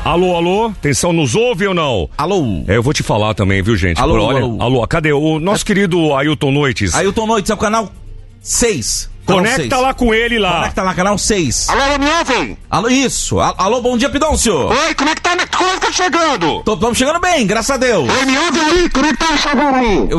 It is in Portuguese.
Alô, atenção, nos ouve ou não? Alô. Eu vou te falar também, viu, gente? Alô, cadê o nosso querido Ailton Noites? Ailton Noites é o canal 6. Conecta lá com ele lá. Conecta lá, canal 6. Alô, me ouvem? Alô, isso. Alô, bom dia, Pidoncio. Oi, como é que tá chegando? Estamos chegando bem, graças a Deus. Oi, me ouvem aí? Como é que tá chegando aí?